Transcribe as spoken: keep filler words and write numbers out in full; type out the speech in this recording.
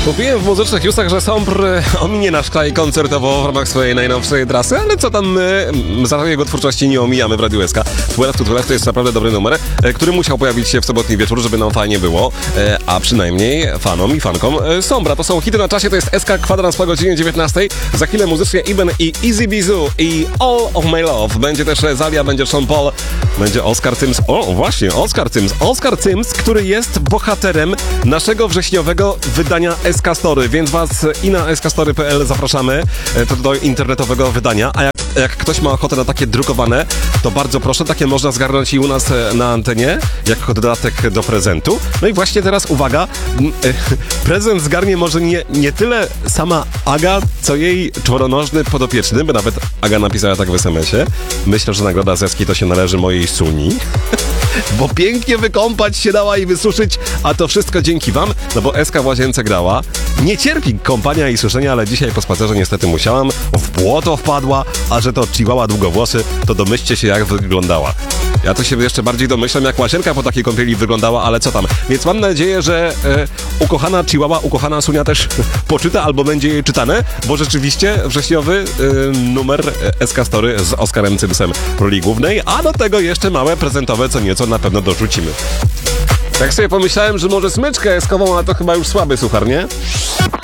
Mówiłem w muzycznych newsach, że Sombr ominie nasz kraj koncertowo w ramach swojej najnowszej trasy, ale co tam, my za jego twórczości nie omijamy w Radiu S K. dwanaście to dwanaście to jest naprawdę dobry numer, który musiał pojawić się w sobotni wieczór, żeby nam fajnie było, a przynajmniej fanom i fankom Sombra. To są hity na czasie, to jest S K Kwadrans po godzinie dziewiętnastej. Za chwilę muzycznie Iben i Easy Bizu i All of My Love. Będzie też Zalia, będzie Sean Paul, będzie Oscar Sims. O, właśnie, Oscar Sims. Oscar Sims, który jest bohaterem naszego wrześniowego wydania S K Story, więc was i na s k story kropka p l zapraszamy to do internetowego wydania, a jak, jak ktoś ma ochotę na takie drukowane, to bardzo proszę, takie można zgarnąć i u nas na antenie, jako dodatek do prezentu. No i właśnie teraz uwaga, prezent zgarnie może nie, nie tyle sama Aga, co jej czworonożny podopieczny, bo nawet Aga napisała tak w es em esie. Myślę, że nagroda z Eski to się należy mojej Suni. Bo pięknie wykąpać się dała i wysuszyć, a to wszystko dzięki wam, no bo Eska w łazience grała. Nie cierpi kąpania i suszenia, ale dzisiaj po spacerze niestety musiałam. W błoto wpadła, a że to chihuahua długowłosy, to domyślcie się, jak wyglądała. Ja to się jeszcze bardziej domyślam, jak łazienka po takiej kąpieli wyglądała, ale co tam. Więc mam nadzieję, że e, ukochana chihuahua, ukochana Sunia też poczyta albo będzie jej czytane, bo rzeczywiście wrześniowy e, numer S K Story z Oscarem Cymsem w roli głównej, a do tego jeszcze małe prezentowe co nieco na pewno dorzucimy. Tak sobie pomyślałem, że może smyczkę eskową, ale to chyba już słaby suchar, nie?